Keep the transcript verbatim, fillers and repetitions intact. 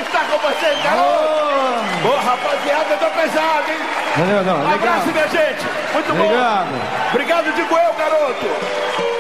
estar com vocês, garoto. Ô, rapaziada, eu tô pesado, hein? Não, não, um abraço, minha gente. Muito bom. Obrigado. Obrigado, digo eu, garoto.